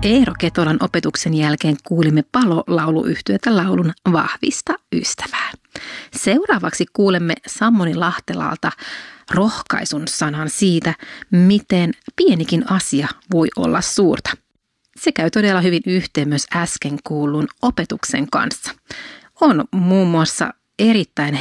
Eero Ketolan opetuksen jälkeen kuulimme Palo-lauluyhtyötä laulun Vahvista ystävää. Seuraavaksi kuulemme Sammoni Lahtelalta rohkaisun sanan siitä, miten pienikin asia voi olla suurta. Se käy todella hyvin yhteen myös äsken kuullun opetuksen kanssa. On muun muassa erittäin